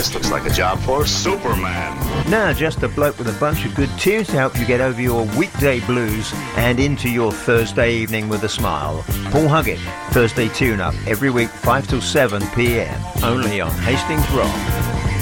This looks like a job for Superman. Now, just a bloke with a bunch of good tunes to help you get over your weekday blues and into your Thursday evening with a smile. Paul Huggett, Thursday Tune-Up, every week 5 till 7 p.m. only on Hastings Rock.